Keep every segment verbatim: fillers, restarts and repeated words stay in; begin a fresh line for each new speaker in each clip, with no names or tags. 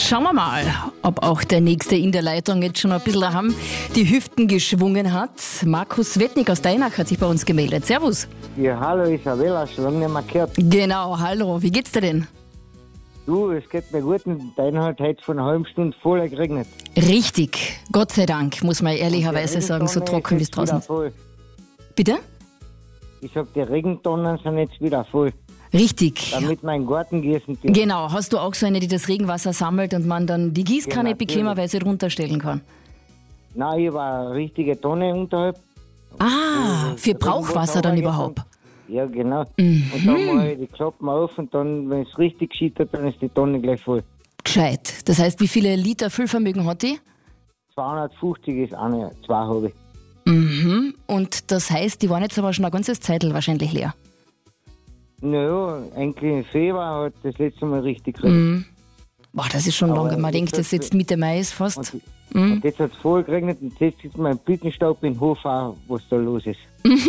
Schauen wir mal, ob auch der Nächste in der Leitung jetzt schon ein bisschen haben, die Hüften geschwungen hat. Markus Wettnig aus Deinach hat sich bei uns gemeldet. Servus.
Ja, hallo Isabella, schon lange nicht mehr gehört.
Genau, hallo. Wie geht's dir denn?
Du, es geht mir gut. In Deinach hat heute vor einer halben Stunde voll geregnet.
Richtig. Gott sei Dank, muss man ehrlicherweise sagen, so trocken wie es draußen ist. Bitte?
Ich sag, die Regentonnen sind jetzt wieder voll.
Richtig.
Damit mein Garten gießen kann.
Genau. Hast du auch so eine, die das Regenwasser sammelt und man dann die Gießkanne
Ja,
bequemerweise runterstellen kann?
Nein, ich habe eine richtige Tonne unterhalb.
Ah, für Brauchwasser dann überhaupt.
Ja, genau.
Mhm.
Und dann mache ich die Klappen auf und dann, wenn es richtig schittert, dann ist die Tonne gleich voll.
Gescheit. Das heißt, wie viele Liter Füllvermögen hat die?
zweihundertfünfzig ist eine, zwei habe ich.
Mhm. Und das heißt, die waren jetzt aber schon ein ganzes Zeitl wahrscheinlich leer.
Naja, eigentlich im Februar hat das letzte Mal richtig geregnet.
Mhm. Boah, das ist schon
Aber
lange. Man denkt,
jetzt
das jetzt Mitte Mai ist fast.
Und,
Mhm.
und jetzt hat es voll geregnet und jetzt ist mein Blütenstaub im Hof auch, was da los ist.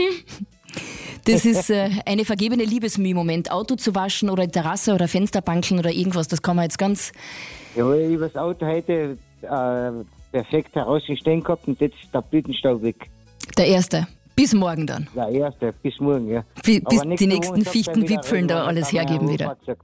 Das ist äh, eine vergebene Liebesmühe im Moment. Auto zu waschen oder Terrasse oder Fensterbankeln oder irgendwas, das kann man jetzt ganz...
Ja, ich habe das Auto heute äh, perfekt herausgestehen gehabt und jetzt ist der Blütenstaub weg.
Der erste. Bis morgen dann.
Der erste, bis morgen, ja.
Bis, bis
Aber nächste
die
Woche
nächsten
sagt er
Fichtenwipfeln
wieder
da
Regen,
alles
hat der
hergeben
Herr
wieder.
Hofer gesagt.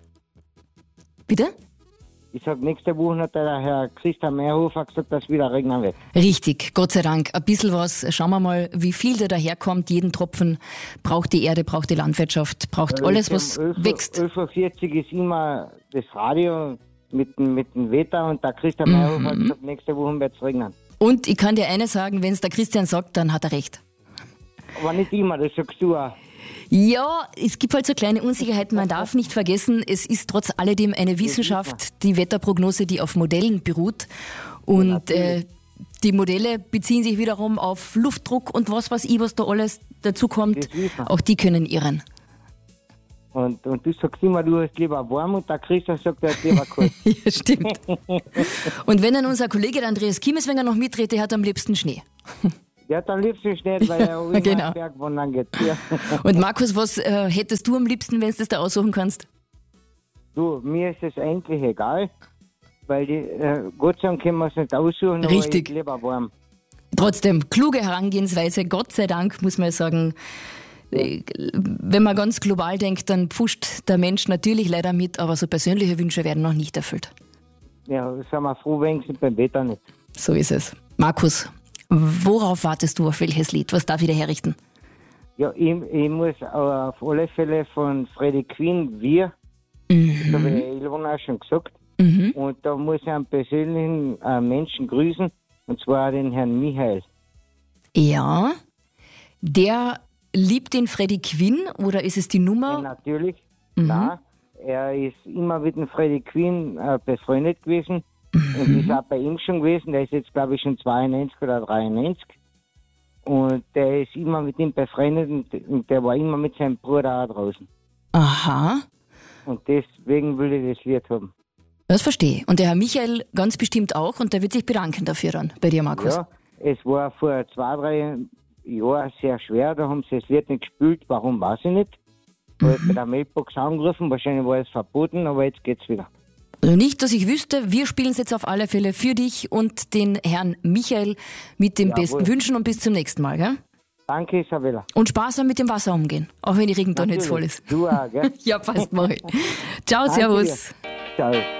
Bitte?
Ich sag, nächste Woche hat der Herr Christian Meierhofer gesagt, dass wieder regnen wird.
Richtig, Gott sei Dank. Ein bisschen was. Schauen wir mal, wie viel da daherkommt. Jeden Tropfen braucht die Erde, braucht die Landwirtschaft, braucht alles, was
Um elf
wächst.
elf Uhr vierzig ist immer das Radio mit, dem- mit dem Wetter und der Christian Meierhofer hat gesagt, nächste Woche wird es regnen.
Und ich kann dir eines sagen, wenn es der Christian sagt, dann hat er recht.
Aber nicht immer, das sagst du auch.
Ja, es gibt halt so kleine Unsicherheiten. Man darf nicht vergessen, es ist trotz alledem eine Wissenschaft, die Wetterprognose, die auf Modellen beruht. Und äh, die Modelle beziehen sich wiederum auf Luftdruck und was weiß ich, was da alles dazukommt.
Das wissen wir.
Auch die können irren.
Und, und du sagst immer, du hast lieber warm und der Christian sagt, er hat lieber kalt.
Ja, stimmt. Und wenn dann unser Kollege der Andreas Kiemeswenger noch mitredet, der hat am liebsten Schnee.
Der hat am liebsten Schnee, weil er immer
Genau.
genau. Bergwandern geht. Ja.
Und Markus, was äh, hättest du am liebsten, wenn du das da aussuchen kannst?
Du, mir ist es eigentlich egal, weil die, äh, Gott sei Dank können wir es nicht aussuchen,
Richtig.
aber ich lieber warm.
Trotzdem, kluge Herangehensweise, Gott sei Dank, muss man sagen. Äh, Wenn man ganz global denkt, dann pfuscht der Mensch natürlich leider mit, aber so persönliche Wünsche werden noch nicht erfüllt.
Ja, sind wir froh, wenn es beim Wetter nicht.
So ist es. Markus, worauf wartest du, auf welches Lied? Was darf ich dir herrichten?
Ja, ich, ich muss auf alle Fälle von Freddie Quinn, wir, das habe ich Ilona auch schon gesagt,
Mhm.
und da muss ich einen persönlichen äh, Menschen grüßen, und zwar den Herrn Michael.
Ja, der liebt den Freddie Quinn oder ist es die
Ja,
Nummer?
natürlich, nein, er ist immer mit dem Freddie Quinn äh, befreundet gewesen und ist auch bei ihm schon gewesen, der ist jetzt glaube ich schon zweiundneunzig oder dreiundneunzig und der ist immer mit ihm befreundet und, und der war immer mit seinem Bruder auch draußen.
Aha,
Und deswegen will ich das Lied haben.
das verstehe ich. Und der Herr Michael ganz bestimmt auch und der wird sich bedanken dafür dann, bei dir, Markus.
Ja, es war vor zwei, drei Jahren sehr schwer, da haben sie das Lied nicht gespielt, warum weiß ich nicht. Ich habe bei der Mailbox angerufen, wahrscheinlich war es verboten, aber jetzt geht's wieder.
Also nicht, dass ich wüsste, wir spielen es jetzt auf alle Fälle für dich und den Herrn Michael mit den
Jawohl.
besten Wünschen und bis zum nächsten Mal. Gell?
Danke, Isabella.
Und sparsam mit dem Wasser umgehen, auch wenn die Regentonne jetzt voll ist.
Du auch, gell?
Ja, passt mal. Ciao,
Danke
servus.
dir. Ciao.